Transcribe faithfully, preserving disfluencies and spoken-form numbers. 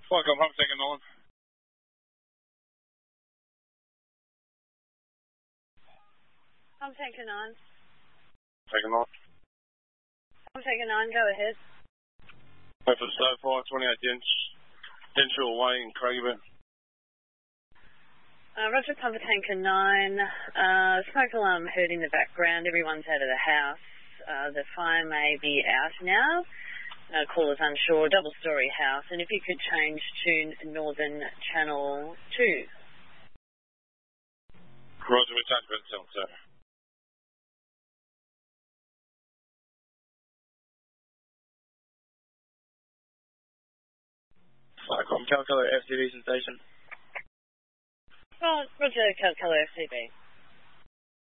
Welcome, I'm taking on. I'm taking on. Taking on. I'm taking on, go ahead. Wait for the slow fire, twenty-eight inch. Denshaw Way in Craigieburn. Uh, Roger, Papa Tanker nine. Uh, smoke alarm heard in the background. Everyone's out of the house. Uh, the fire may be out now. Uh, callers unsure. Double-storey house. And if you could change to Northern Channel two. Roger, we touch with itself, sir. Cyclone, Calcolo F C B station. Oh, Roger, Calcolo F C B.